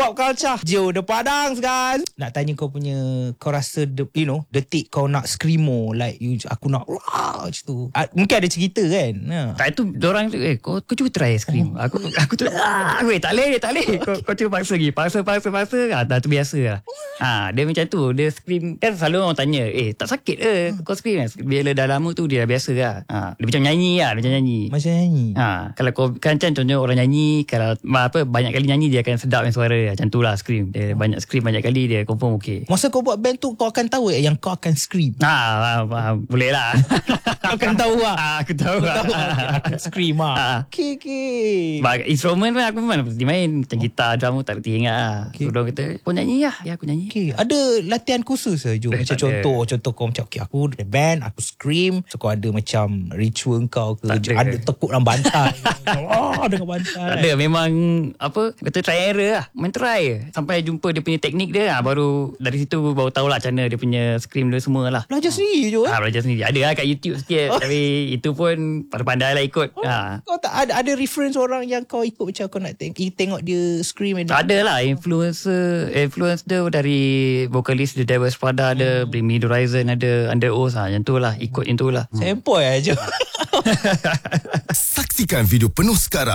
Pop culture Joe The Padang guys. Nak tanya kau punya, kau rasa detik kau nak screamo, like aku nak macam tu. Mungkin ada cerita kan? Tak, itu dorang tu kau cuba try scream. Aku tu tak boleh. Kau cuba paksa lagi. Paksa. Dah tu biasa lah. Dia macam tu. Dia scream. Kan selalu orang tanya, tak sakit ke kau scream? Bila dah lama tu dia dah biasa lah. Dia macam nyanyi lah. Macam nyanyi. Kalau kau kan contohnya orang nyanyi, kalau banyak kali nyanyi dia akan sedap suara. Macam tu lah scream. Dia banyak scream banyak kali, dia confirm okey. Masa kau buat band tu, kau akan tahu yang kau akan scream? Boleh lah. Kau akan tahu lah. Aku tahu lah. Akan scream lah. Okay. Instrumen pun aku memang mesti main. Macam gitar, drum tak reti ingat lah. So dia kata, kau nyanyi lah. Ya, aku nyanyi. Okay. Ada latihan khusus ke Jo? Macam contoh kau macam aku ada band, aku scream. So kau ada macam ritual kau ke? Ada tekuk dalam bantal. Dengan bantal. Tak ada. Memang kata try error lah. Main try sampai jumpa dia punya teknik dia. Baru dari situ baru tahulah macam mana dia punya scream dia semua lah. Belajar sendiri Jo? Belajar sendiri. Ada lah kat YouTube sikit. Tapi itu pun pandai-pandai lah ikut. Kau tak ada reference orang yang kau ikut, macam kau nak tengok dia scream? Ada lah. Influence dia dari vokalis The Devil's Prada ada, Bring Me The Horizon ada, Under Oath yang tu lah. Ikut yang tu lah. Sempoi aja. Saksikan video penuh sekarang